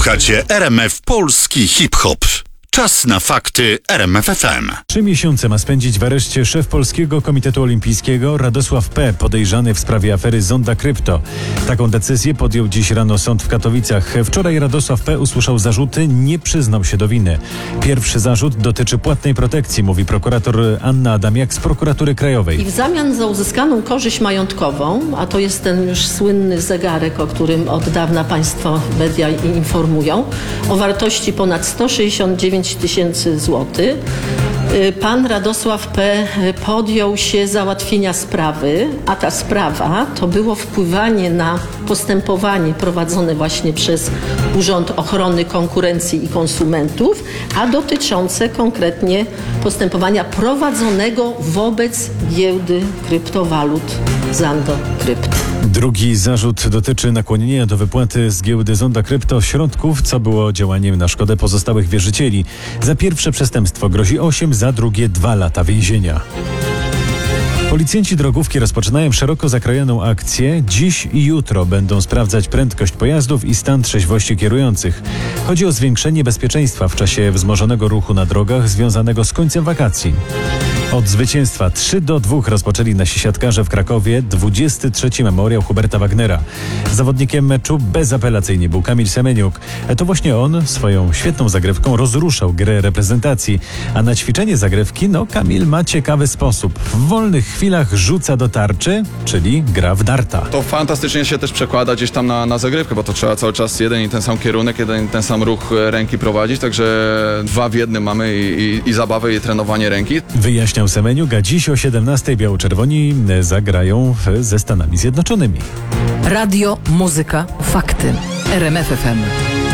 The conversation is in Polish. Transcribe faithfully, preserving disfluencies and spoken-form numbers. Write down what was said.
Słuchacie R M F Polski Hip-Hop. Czas na fakty R M F F M. Trzy miesiące ma spędzić w areszcie szef Polskiego Komitetu Olimpijskiego Radosław P., podejrzany w sprawie afery Zonda Krypto. Taką decyzję podjął dziś rano sąd w Katowicach. Wczoraj Radosław P. usłyszał zarzuty, nie przyznał się do winy. Pierwszy zarzut dotyczy płatnej protekcji, mówi prokurator Anna Adamiak z Prokuratury Krajowej. I w zamian za uzyskaną korzyść majątkową, a to jest ten już słynny zegarek, o którym od dawna państwo media informują, o wartości ponad sto sześćdziesiąt dziewięć tysięcy złotych, pan Radosław P. podjął się załatwienia sprawy, a ta sprawa to było wpływanie na postępowanie prowadzone właśnie przez Urząd Ochrony Konkurencji i Konsumentów, a dotyczące konkretnie postępowania prowadzonego wobec giełdy kryptowalut Zando Krypto. Drugi zarzut dotyczy nakłonienia do wypłaty z giełdy Zonda Krypto środków, co było działaniem na szkodę pozostałych wierzycieli. Za pierwsze przestępstwo grozi osiem, za drugie dwa lata więzienia. Policjanci drogówki rozpoczynają szeroko zakrojoną akcję. Dziś i jutro będą sprawdzać prędkość pojazdów i stan trzeźwości kierujących. Chodzi o zwiększenie bezpieczeństwa w czasie wzmożonego ruchu na drogach związanego z końcem wakacji. Od zwycięstwa trzy do dwóch rozpoczęli nasi siatkarze w Krakowie dwudziesty trzeci memoriał Huberta Wagnera. Zawodnikiem meczu bezapelacyjnie był Kamil Semeniuk. To właśnie on swoją świetną zagrywką rozruszał grę reprezentacji. A na ćwiczenie zagrywki, no Kamil ma ciekawy sposób. W wolnych chwilach rzuca do tarczy, czyli gra w darta. To fantastycznie się też przekłada gdzieś tam na, na zagrywkę, bo to trzeba cały czas jeden i ten sam kierunek, jeden i ten sam ruch ręki prowadzić, także dwa w jednym mamy i, i, i zabawę, i trenowanie ręki. Wyjaśniał Semeniuk, a dziś o siedemnastej biało-czerwoni zagrają ze Stanami Zjednoczonymi. Radio, muzyka, fakty. R M F F M.